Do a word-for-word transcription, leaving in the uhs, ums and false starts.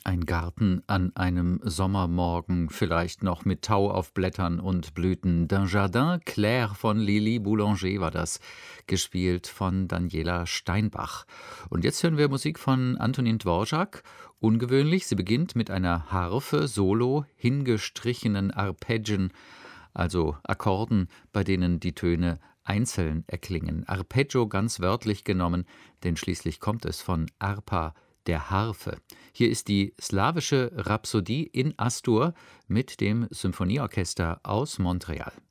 Ein Garten an einem Sommermorgen, vielleicht noch mit Tau auf Blättern und Blüten. D'un Jardin Clair von Lili Boulanger war das, gespielt von Daniela Steinbach. Und jetzt hören wir Musik von Antonin Dvorak. Ungewöhnlich, sie beginnt mit einer Harfe, Solo, hingestrichenen Arpeggien, also Akkorden, bei denen die Töne einzeln erklingen. Arpeggio ganz wörtlich genommen, denn schließlich kommt es von Arpa, der Harfe. Hier ist die slawische Rhapsodie in Astur mit dem Symphonieorchester aus Montreal.